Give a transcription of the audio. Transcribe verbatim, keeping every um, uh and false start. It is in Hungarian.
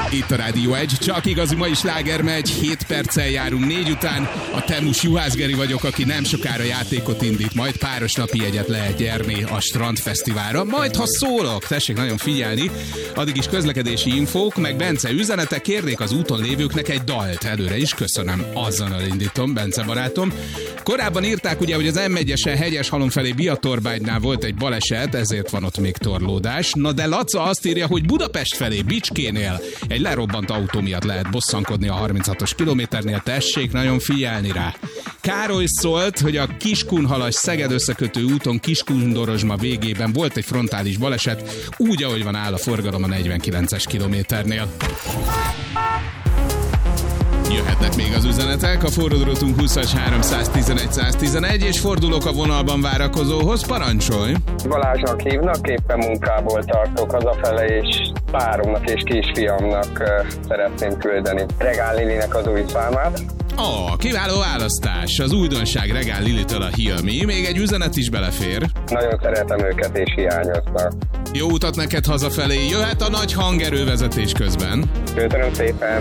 Itt a Rádió egy, csak igazi mai sláger megy, hét perccel járunk négy után. A Temus Juhász Geri vagyok, aki nem sokára játékot indít, majd páros napi jegyet lehet nyerni a Strandfesztiválra. Majd ha szólok, tessék nagyon figyelni, addig is közlekedési infók, meg Bence üzenete, kérnék az úton lévőknek egy dalt. Előre is köszönöm, azzal indítom, Bence barátom. Korábban írták ugye, hogy az em egyesen Hegyeshalom felé Biatorbánynál volt egy baleset, ezért van ott még torlódás. Na de Laca azt írja, hogy Budapest felé Bicskénél egy lerobbant autó miatt lehet bosszankodni a harminchatos kilométernél, tessék nagyon figyelni rá. Károly szólt, hogy a Kiskunhalas Szeged összekötő úton Kiskundorozsma végében volt egy frontális baleset, úgy ahogy van áll a forgalom a negyvenkilences kilométernél. Jöhetnek még az üzenetek, a forródrótunk húszas háromszáztizenegy száztizenegy, és fordulok a vonalban várakozóhoz, parancsolj! Balázsnak hívnak, éppen munkából tartok hazafele, és páromnak és kisfiamnak uh, szeretném küldeni Regál Lilinek az új számát. Ó, oh, kiváló választás! Az újdonság Regál Lilitől a Hilmi, még egy üzenet is belefér. Nagyon szeretem őket, és hiányoznak. Jó utat neked hazafelé, jöhet a nagy hangerővezetés közben. Köszönöm szépen!